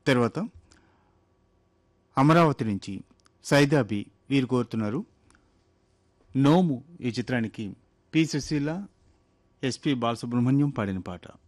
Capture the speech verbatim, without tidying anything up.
తర్వాత అమరావతి నుంచి సైదాబి వీరు కోరుతున్నారు నోము ఈ చిత్రానికి పి సుశీల ఎస్పి బాలసుబ్రహ్మణ్యం పాడిన పాట.